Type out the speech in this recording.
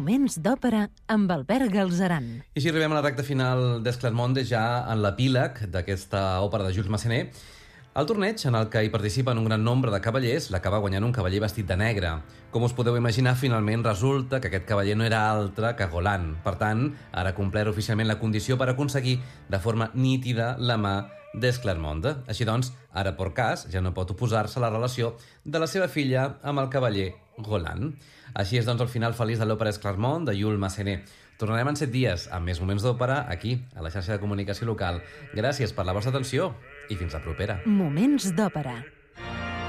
Moments d'òpera amb Albert Galzeran. I així arribem a la recta final d'Esclarmonde, ja en l'epíleg d'aquesta òpera de Jules Massenet. El torneig, en el que hi participen un gran nombre de cavallers, l'acaba guanyant un cavaller vestit de negre. Com us podeu imaginar, finalment resulta que aquest cavaller no era altre que Roland. Per tant, ara ha complert oficialment la condició per aconseguir de forma nítida la mà d'Esclarmonde. Així doncs, ara Porcas ja no pot oposar-se a la relació de la seva filla amb el cavaller Roland. Així és, doncs, el final feliç de l'òpera Esclarmonde de Jules Massenet. Tornarem en 7 dies amb més moments d'òpera aquí, a la xarxa de comunicació local. Gràcies per la vostra atenció i fins la propera. Moments d'òpera.